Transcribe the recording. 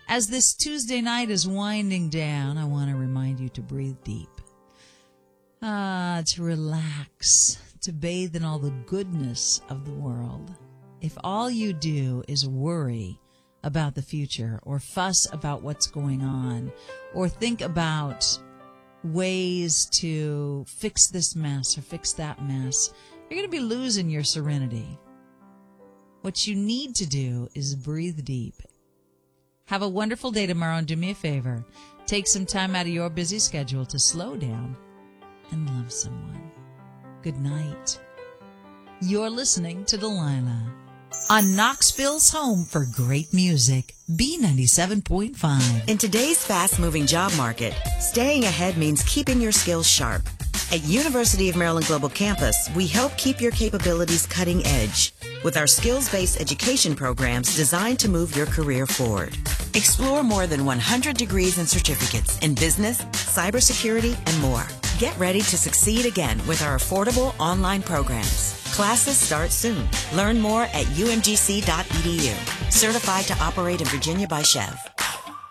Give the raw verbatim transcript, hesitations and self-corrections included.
As this Tuesday night is winding down, I want to remind you to breathe deep. Ah, to relax, to bathe in all the goodness of the world. If all you do is worry about the future or fuss about what's going on or think about ways to fix this mess or fix that mess, you're going to be losing your serenity. What you need to do is breathe deep. Have a wonderful day tomorrow, and do me a favor. Take some time out of your busy schedule to slow down and love someone. Good night. You're listening to Delilah on Knoxville's home for great music, B ninety-seven point five. In today's fast-moving job market, staying ahead means keeping your skills sharp. At University of Maryland Global Campus, we help keep your capabilities cutting edge with our skills-based education programs designed to move your career forward. Explore more than one hundred degrees and certificates in business, cybersecurity, and more. Get ready to succeed again with our affordable online programs. Classes start soon. Learn more at U M G C dot E D U. Certified to operate in Virginia by Chev.